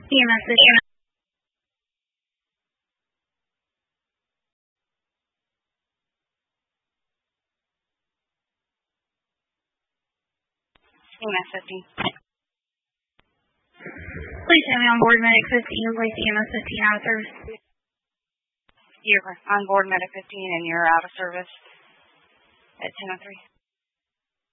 EMS 15. EMS 15. Please have me on board Medic 15 and place EMS 15 out of service. You're on board Medic 15 and you're out of service at 10:03.